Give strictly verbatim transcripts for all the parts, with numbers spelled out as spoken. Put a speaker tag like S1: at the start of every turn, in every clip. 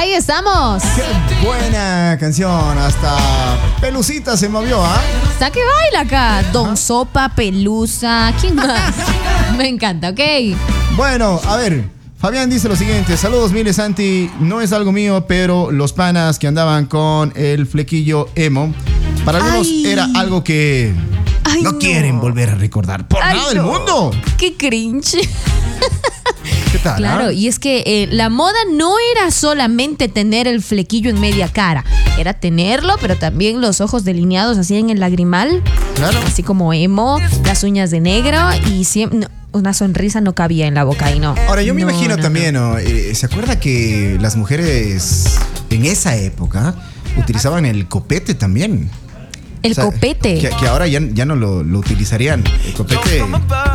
S1: Ahí estamos.
S2: Qué buena canción. Hasta Pelucita se movió, ¿ah? ¿eh?
S1: Hasta que baila acá. Don Sopa, Pelusa. ¿Quién más? Me encanta, ok.
S2: Bueno, a ver. Fabián dice lo siguiente: saludos miles, Santi. No es algo mío, pero los panas que andaban con el flequillo emo, para algunos Ay. era algo que Ay, no, no quieren volver a recordar por Ay, nada del no. mundo.
S1: Qué cringe.
S2: ¿Qué tal?
S1: Claro,
S2: ¿eh?
S1: y es que eh, la moda no era solamente tener el flequillo en media cara, era tenerlo, pero también los ojos delineados así en el lagrimal,
S2: claro,
S1: así como emo, las uñas de negro y siempre... No, una sonrisa no cabía en la boca y no.
S2: Ahora, yo me
S1: no,
S2: imagino
S1: no,
S2: también,
S1: no.
S2: ¿no? Eh, ¿se acuerda que las mujeres en esa época utilizaban el copete también?
S1: El o sea, copete.
S2: Que, que ahora ya, ya no lo, lo utilizarían. El copete.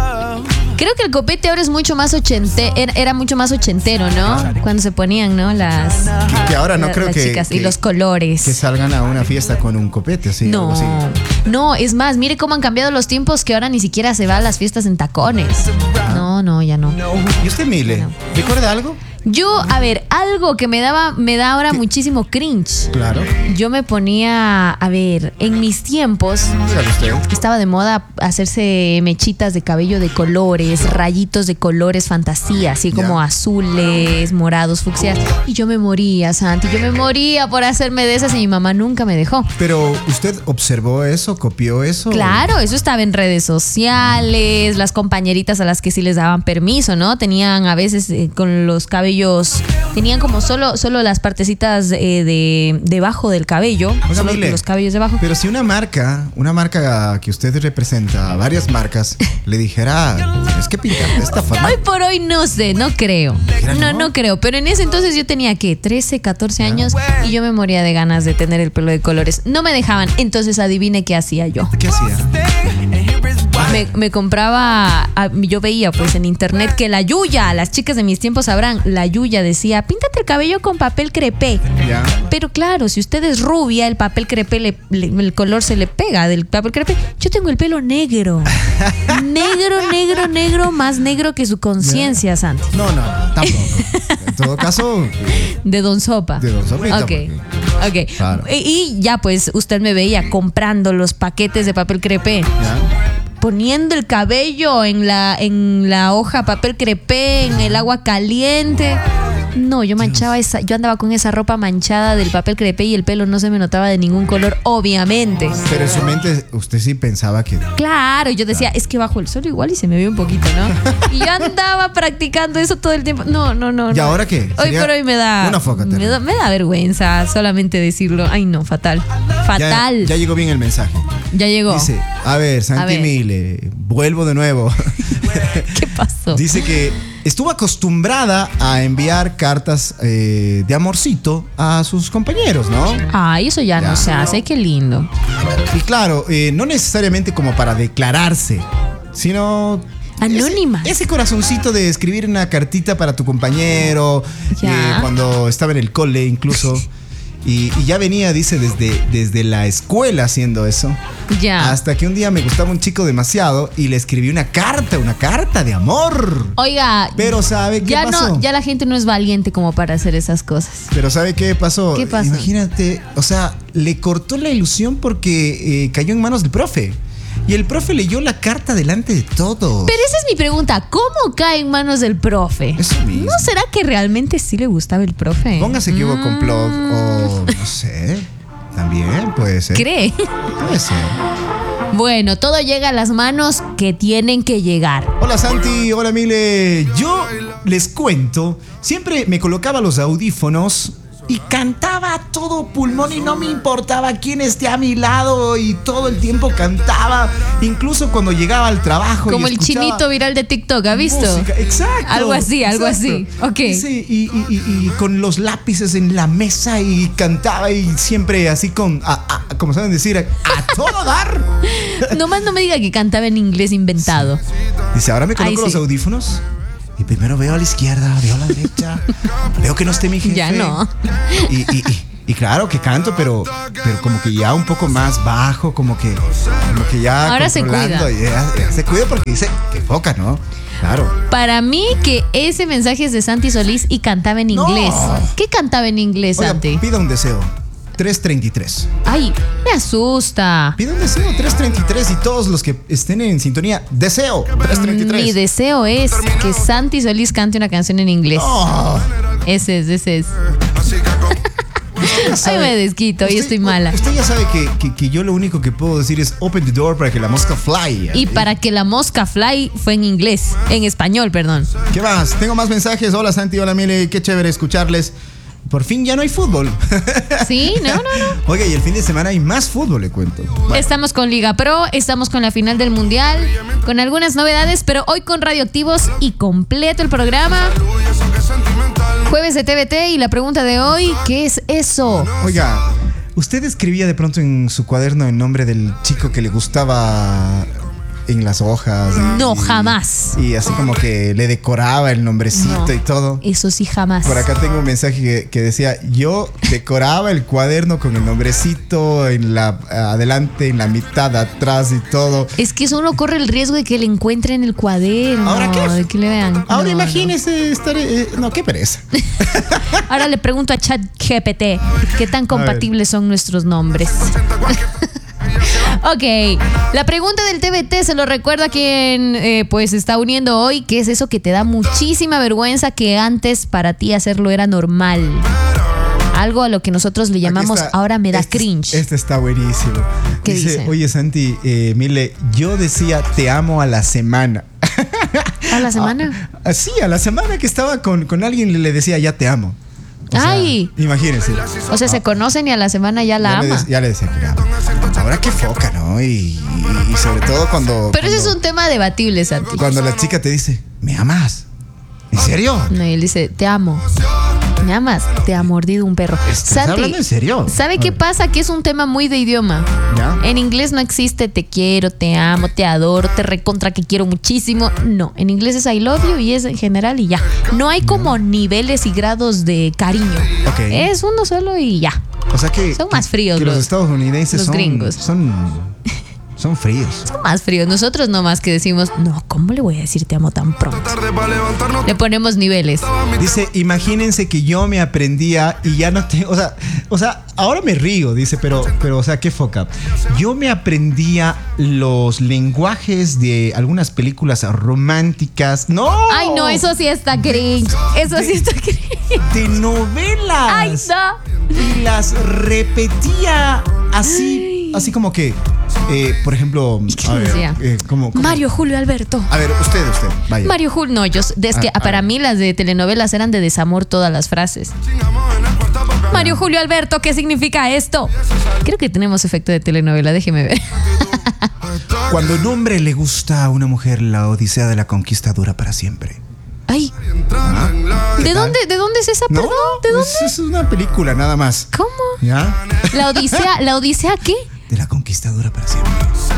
S1: Creo que el copete ahora es mucho más ochente, era, era mucho más ochentero, ¿no?
S2: Claro.
S1: Cuando se ponían, ¿no? Las
S2: que, que ahora no
S1: la,
S2: creo
S1: las
S2: que,
S1: chicas
S2: que
S1: y los colores.
S2: Que salgan a una fiesta con un copete, así.
S1: No,
S2: algo así.
S1: no, es más, mire cómo han cambiado los tiempos que ahora ni siquiera se va a las fiestas en tacones. No, no, ya no.
S2: ¿Y usted, Mile, no. recuerda algo?
S1: Yo, a ver, algo que me daba, me da ahora ¿Qué? muchísimo cringe.
S2: Claro.
S1: Yo me ponía, a ver, en mis tiempos estaba de moda hacerse mechitas de cabello de colores, rayitos de colores fantasía, así como yeah. azules, morados, fucsias. Y yo me moría, Santi, yo me moría por hacerme de esas y mi mamá nunca me dejó.
S2: Pero, ¿usted observó eso, copió eso?
S1: Claro, eso estaba en redes sociales, las compañeritas a las que sí les daban permiso, ¿no? Tenían a veces eh, con los cabellos tenían como solo, solo las partecitas eh, de debajo del cabello,
S2: Oiga,
S1: solo
S2: Mile,
S1: los cabellos debajo.
S2: Pero si una marca, una marca que usted representa, varias marcas, le dijera, tienes que pintar de esta forma.
S1: Hoy por hoy no sé, no creo. No, no, no creo. Pero en ese entonces yo tenía, ¿qué? trece, catorce años y yo me moría de ganas de tener el pelo de colores. No me dejaban. Entonces adivine qué hacía yo.
S2: ¿Qué hacía?
S1: Me, me compraba, yo veía pues en internet que la Yuya, las chicas de mis tiempos sabrán, la Yuya decía, píntate el cabello con papel crepé.
S2: Ya.
S1: Pero claro, si usted es rubia, el papel crepé, le, le, el color se le pega del papel crepé. Yo tengo el pelo negro. Negro, negro, negro, más negro que su conciencia, Santi.
S2: No, no, tampoco. En todo caso...
S1: De Don Sopa.
S2: De Don Sopita.
S1: Ok, ok.
S2: Claro.
S1: Y, y ya pues usted me veía comprando los paquetes de papel crepé.
S2: ¿Ya?
S1: Poniendo el cabello en la, en la hoja papel crepé, en el agua caliente. No, yo manchaba esa, yo andaba con esa ropa manchada del papel crepé y el pelo no se me notaba de ningún color, obviamente.
S2: Pero en su mente usted sí pensaba que...
S1: Claro, yo decía, es que bajo el sol igual y se me ve un poquito, ¿no? Y yo andaba practicando eso todo el tiempo. No, no, no.
S2: ¿Y
S1: no.
S2: ahora qué?
S1: Hoy por hoy me da...
S2: Una foca
S1: me da, me da vergüenza solamente decirlo. Ay, no, fatal. Fatal.
S2: Ya, ya llegó bien el mensaje.
S1: Ya llegó.
S2: Dice, a ver, Santi
S1: A ver.
S2: Mile, vuelvo de nuevo.
S1: ¿Qué pasó?
S2: Dice que estuvo acostumbrada a enviar cartas eh, de amorcito a sus compañeros, ¿no?
S1: Ay, eso ya,
S2: Ya.
S1: no se hace, qué lindo.
S2: Y claro, eh, no necesariamente como para declararse, sino...
S1: Anónimas.
S2: Ese, ese corazoncito de escribir una cartita para tu compañero,
S1: Ya.
S2: eh, cuando estaba en el cole incluso. Y, y ya venía, dice, desde, desde la escuela haciendo eso.
S1: Ya.
S2: Hasta que un día me gustaba un chico demasiado y le escribí una carta, una carta de amor.
S1: Oiga,
S2: Pero ¿sabe qué
S1: ya
S2: pasó?
S1: no, ya la gente no es valiente como para hacer esas cosas.
S2: Pero ¿sabe qué pasó?
S1: ¿Qué pasó?
S2: Imagínate, o sea, le cortó la ilusión porque eh, cayó en manos del profe. Y el profe leyó la carta delante de todos.
S1: Pero esa es mi pregunta, ¿cómo cae en manos del profe?
S2: Eso mismo.
S1: ¿No será que realmente sí le gustaba el profe?
S2: Póngase que hubo complot o no sé, también puede ser.
S1: ¿Cree?
S2: Puede ser.
S1: Bueno, todo llega a las manos que tienen que llegar.
S2: Hola Santi, hola Mile. Yo les cuento, siempre me colocaba los audífonos y cantaba a todo pulmón y no me importaba quién esté a mi lado y todo el tiempo cantaba, incluso cuando llegaba al trabajo.
S1: Como
S2: y
S1: el chinito viral de TikTok, ¿ha visto?
S2: Música. Exacto.
S1: Algo así, algo
S2: exacto.
S1: así. Ok.
S2: Sí, y, y, y, y con los lápices en la mesa y cantaba y siempre así con, a, a, como saben decir, a, a todo dar.
S1: Nomás no me diga que cantaba en inglés inventado.
S2: Sí. Dice, ahora me coloco
S1: Ay, sí.
S2: los audífonos y primero veo a la izquierda, veo a la derecha, veo que no esté mi jefe.
S1: Ya no.
S2: Y, y, y, y claro que canto, pero, pero como que ya un poco más bajo, como que, como que ya
S1: Ahora se
S2: controlando,
S1: cuida.
S2: Ya, ya se cuida porque dice que foca, ¿no? Claro.
S1: Para mí que ese mensaje es de Santi Solís y cantaba en inglés.
S2: No.
S1: ¿Qué cantaba en inglés,
S2: Oiga,
S1: Santi?
S2: pida un deseo. tres treinta y tres.
S1: Ay, me asusta.
S2: Pida un deseo, tres treinta y tres. Y todos los que estén en sintonía, deseo, tres treinta y tres.
S1: Mi deseo es que Santi Solís cante una canción en inglés.
S2: Oh.
S1: Ese es, ese es.
S2: Sabe,
S1: Ay, me desquito,
S2: usted,
S1: y estoy mala.
S2: Usted ya sabe que, que, que yo lo único que puedo decir es open the door para que la mosca fly.
S1: Y para que la mosca fly fue en inglés, en español, perdón.
S2: ¿Qué más? Tengo más mensajes. Hola Santi, hola Mile, qué chévere escucharles. Por fin ya no hay fútbol.
S1: Sí, no, no, no.
S2: Oiga, y el fin de semana hay más fútbol, le cuento. Bueno.
S1: Estamos con Liga Pro, estamos con la final del Mundial, con algunas novedades, pero hoy con Radioactivos y completo el programa. Jueves de T V T y la pregunta de hoy, ¿qué es eso?
S2: Oiga, ¿usted escribía de pronto en su cuaderno el nombre del chico que le gustaba en las hojas?
S1: No,
S2: y,
S1: jamás.
S2: Y así como que le decoraba el nombrecito
S1: No,
S2: y todo.
S1: Eso sí, jamás.
S2: Por acá tengo un mensaje que, que decía, yo decoraba el cuaderno con el nombrecito en la adelante, en la mitad, atrás y todo.
S1: Es que eso uno corre el riesgo de que le encuentren el cuaderno.
S2: ¿Ahora qué?
S1: De que le vean.
S2: Ahora
S1: No,
S2: imagínese estar... Eh, no, qué pereza.
S1: no. Ahora le pregunto a ChatGPT, ¿qué tan compatibles son nuestros nombres? Ok, la pregunta del T V T se lo recuerda a quien eh, pues está uniendo hoy. ¿Qué es eso que te da muchísima vergüenza que antes para ti hacerlo era normal? Algo a lo que nosotros le llamamos
S2: está,
S1: ahora me da
S2: este,
S1: cringe.
S2: Este está buenísimo.
S1: ¿Qué
S2: dice,
S1: dice?
S2: Oye Santi, eh, Mile, yo decía te amo a la semana.
S1: ¿A la semana?
S2: Ah, sí, a la semana que estaba con, con alguien le, le decía ya te amo. O sea,
S1: Ay.
S2: Imagínense.
S1: O sea, se conocen y a la semana ya la
S2: ya
S1: ama.
S2: Le, ya le decía que la amo. Ahora qué foca, ¿no? Y, y, y sobre todo cuando...
S1: Pero
S2: cuando,
S1: ese es un tema debatible, Santi.
S2: Cuando la chica te dice, ¿me amas? ¿En serio?
S1: No, y él dice, te amo. ¿Me amas? Te ha mordido un perro.
S2: ¿Estás hablando en serio?
S1: ¿Sabe
S2: A
S1: qué
S2: ver.
S1: pasa? Que es un tema muy de idioma.
S2: ¿Ya?
S1: En inglés no existe te quiero, te amo, te adoro, te recontra que quiero muchísimo. No, en inglés es I love you y es en general y ya. No hay como niveles y grados de cariño.
S2: Ok.
S1: Es uno solo y ya.
S2: O sea que...
S1: Son más fríos
S2: que los,
S1: los-
S2: estadounidenses
S1: los
S2: son,
S1: gringos.
S2: Son, son fríos.
S1: Son más fríos. Nosotros nomás que decimos, no, ¿cómo le voy a decir te amo tan pronto? Le ponemos niveles.
S2: Dice, imagínense que yo me aprendía y ya no tengo, o sea, o sea, ahora me río, dice, pero, pero, o sea, qué foca. Yo me aprendía los lenguajes de algunas películas románticas. ¡No!
S1: Ay, no, eso sí está cringe. Eso sí está cringe.
S2: De novelas.
S1: Ay, no.
S2: Y las repetía así, así como que, eh, por ejemplo,
S1: qué
S2: a ver,
S1: decía?
S2: eh, como, como-
S1: Mario Julio Alberto.
S2: A ver, usted, usted, vaya.
S1: Mario Julio, no, yo, es que
S2: Ah, a
S1: para
S2: ver.
S1: mí las de telenovelas eran de desamor todas las frases. Mario Julio Alberto, ¿qué significa esto? Creo que tenemos efecto de telenovela, déjeme ver.
S2: Cuando un hombre le gusta a una mujer, la odisea de la conquista dura para siempre.
S1: Ay,
S2: ¿Ah? ¿Qué
S1: ¿de
S2: tal?
S1: dónde, ¿de dónde es esa,
S2: No,
S1: perdón? ¿De dónde?
S2: pues es una película nada más.
S1: ¿Cómo?
S2: ¿Ya?
S1: ¿La Odisea? ¿La Odisea qué?
S2: De la conquista dura para siempre.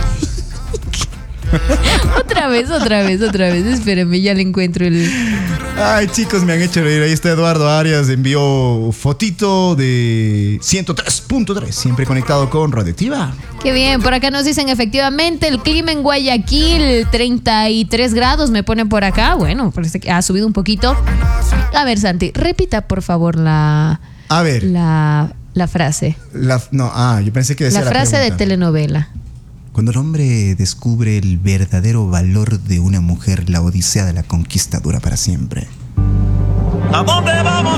S1: Otra vez, otra vez, otra vez. Espérenme, ya le encuentro el...
S2: Ay, chicos, me han hecho reír. Ahí está Eduardo Arias, envió fotito de ciento tres punto tres, siempre conectado con Radioactiva.
S1: Qué bien, por acá nos dicen efectivamente el clima en Guayaquil, treinta y tres grados, me ponen por acá. Bueno, parece que ha subido un poquito. A ver, Santi, repita por favor la,
S2: A ver,
S1: la, la frase.
S2: la, no, ah, yo pensé que decía
S1: La
S2: la
S1: frase de
S2: pregunta.
S1: telenovela.
S2: Cuando el hombre descubre el verdadero valor de una mujer, la odisea de la conquista dura para siempre.
S3: ¿A dónde vamos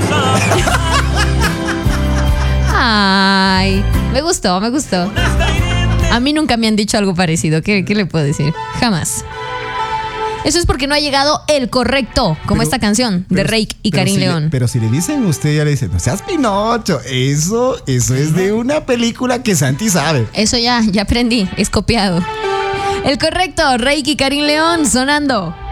S3: a
S1: Ay, me gustó, me gustó. A mí nunca me han dicho algo parecido. ¿Qué, qué le puedo decir? Jamás. Eso es porque no ha llegado el correcto, como
S2: Pero-
S1: esta canción de
S2: pero-
S1: Reik y
S2: pero
S1: Karim
S2: si le-
S1: León.
S2: pero si le dicen, usted ya le dice, no seas Pinocho. Eso, eso es de una película que Santi sabe.
S1: Eso ya, ya aprendí, es copiado. El correcto, Reik y Karim León sonando.